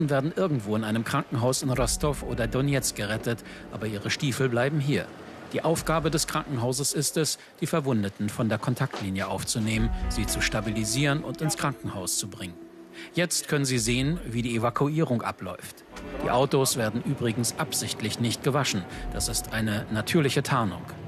werden irgendwo in einem Krankenhaus in Rostow oder Donezk gerettet, aber ihre Stiefel bleiben hier. Die Aufgabe des Krankenhauses ist es, die Verwundeten von der Kontaktlinie aufzunehmen, sie zu stabilisieren und ins Krankenhaus zu bringen. Jetzt können Sie sehen, wie die Evakuierung abläuft. Die Autos werden übrigens absichtlich nicht gewaschen. Das ist eine natürliche Tarnung.